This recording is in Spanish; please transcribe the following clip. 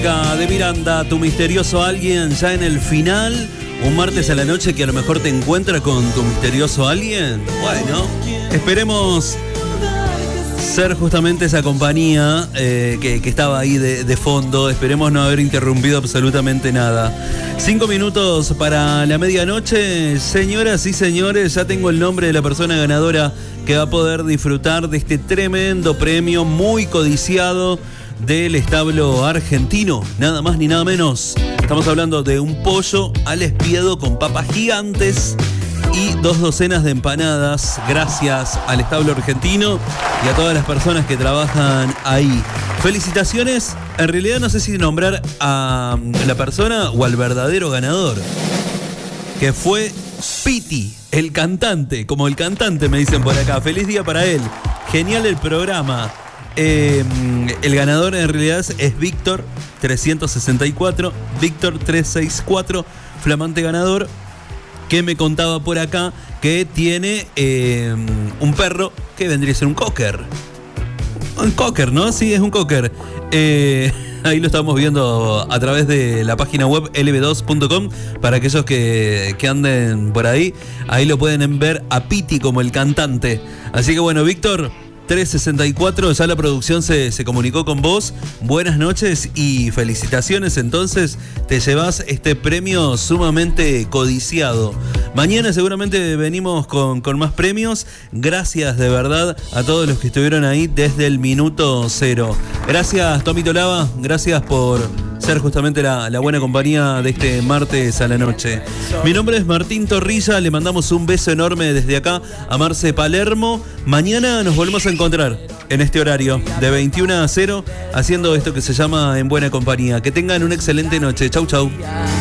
De Miranda, tu misterioso alguien ya en el final, un martes a la noche que a lo mejor te encuentra con tu misterioso alguien. Bueno, esperemos ser justamente esa compañía que estaba ahí de fondo. Esperemos no haber interrumpido absolutamente nada. 5 minutos para la medianoche. Señoras y señores, ya tengo el nombre de la persona ganadora que va a poder disfrutar de este tremendo premio muy codiciado del establo argentino, nada más ni nada menos. Estamos hablando de un pollo al espiedo con papas gigantes y 2 docenas de empanadas, gracias al establo argentino y a todas las personas que trabajan ahí. Felicitaciones. En realidad no sé si nombrar a la persona o al verdadero ganador, que fue Piti, el cantante, como el cantante me dicen por acá. Feliz día para él. Genial el programa. El ganador en realidad es Víctor 364, Víctor 364, flamante ganador, que me contaba por acá que tiene un perro que vendría a ser un cocker. Un cocker, ¿no? Sí, es un cocker. Ahí lo estamos viendo a través de la página web lb2.com. Para aquellos que anden por ahí, ahí lo pueden ver a Piti como el cantante. Así que bueno, Víctor 364, ya la producción se comunicó con vos. Buenas noches y felicitaciones. Entonces te llevas este premio sumamente codiciado. Mañana seguramente venimos con más premios. Gracias de verdad a todos los que estuvieron ahí desde el minuto cero. Gracias, Tomito Lava. Gracias por ser justamente la buena compañía de este martes a la noche. Mi nombre es Martín Torrilla. Le mandamos un beso enorme desde acá a Marce Palermo. Mañana nos volvemos a encontrar en este horario de 21 a 0 haciendo esto que se llama En Buena Compañía. Que tengan una excelente noche. Chau, chau.